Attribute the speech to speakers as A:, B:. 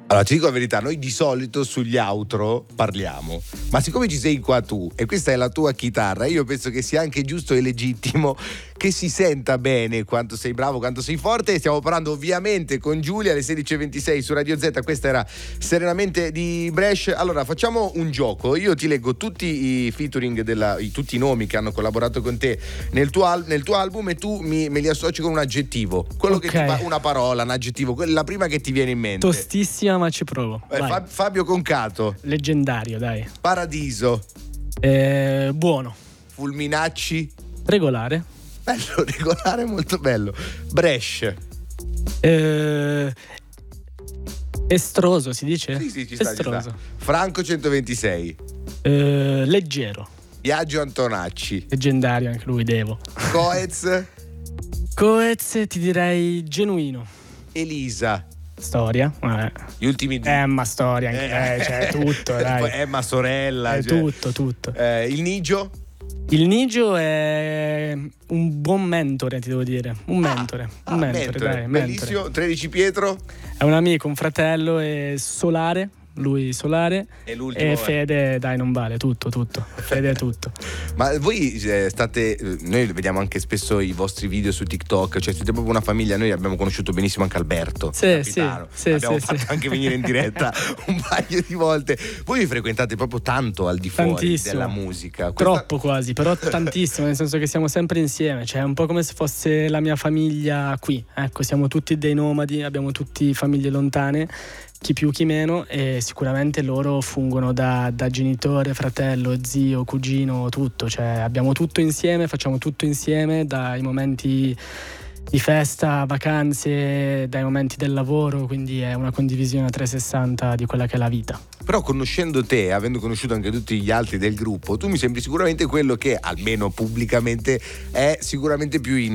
A: Allora, ti dico la verità, noi di solito sugli outro parliamo, ma siccome ci sei qua tu e questa è la tua chitarra, io penso che sia anche giusto e legittimo che si senta bene quanto sei bravo, quanto sei forte. Stiamo parlando ovviamente con Giulia alle 16.26 su Radio Z. Questa era Serenamente di Brescia. Allora, facciamo un gioco. Io ti leggo tutti i featuring tutti i nomi che hanno collaborato con te nel tuo album, e tu me li associ con un aggettivo, quello che ti va, una parola, un aggettivo, la prima che ti viene in mente.
B: Tostissima, ma ci provo.
A: Fabio Concato.
B: Leggendario, dai.
A: Paradiso.
B: Buono.
A: Fulminacci.
B: Regolare.
A: Bello, regolare, molto bello. Brescia.
B: Estroso si dice?
A: Sì, ci sta,
B: estroso.
A: Ci sta. Franco 126.
B: Leggero.
A: Biagio Antonacci.
B: Leggendario anche lui, Devo.
A: Coez
B: ti direi genuino.
A: Elisa.
B: Storia.
A: Gli ultimi
B: Emma storia anche cioè tutto, dai.
A: Emma sorella,
B: tutto.
A: Il Nigio.
B: Il Nigio è un buon mentore, ti devo dire. Un mentore, dai.
A: Bellissimo.
B: Mentore.
A: 13 Pietro.
B: È un amico, un fratello, è solare. Lui solare.
A: E l'ultimo
B: e Fede, dai, non vale, tutto. Fede è tutto.
A: Ma voi noi vediamo anche spesso i vostri video su TikTok, cioè siete proprio una famiglia. Noi abbiamo conosciuto benissimo anche Alberto, capitano. Abbiamo fatto anche venire in diretta un paio di volte. Voi vi frequentate proprio tanto al di fuori della musica.
B: Troppo quasi, però tantissimo, nel senso che siamo sempre insieme, cioè è un po' come se fosse la mia famiglia qui. Ecco, siamo tutti dei nomadi, abbiamo tutti famiglie lontane, chi più chi meno, e sicuramente loro fungono da genitore, fratello, zio, cugino, tutto, cioè abbiamo tutto insieme, facciamo tutto insieme, dai momenti di festa, vacanze, dai momenti del lavoro, quindi è una condivisione a 360 di quella che è la vita.
A: Però conoscendo te, avendo conosciuto anche tutti gli altri del gruppo, tu mi sembri sicuramente quello che, almeno pubblicamente, è sicuramente più in